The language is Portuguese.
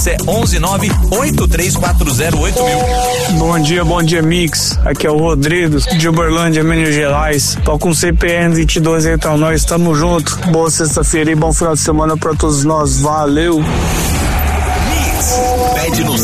É 11983408000. Bom dia, Mix. Aqui é o Rodrigo, de Uberlândia, Minas Gerais. Tô com CPN 22, então nós estamos juntos. Boa sexta-feira e bom final de semana pra todos nós. Valeu! Mix, pede no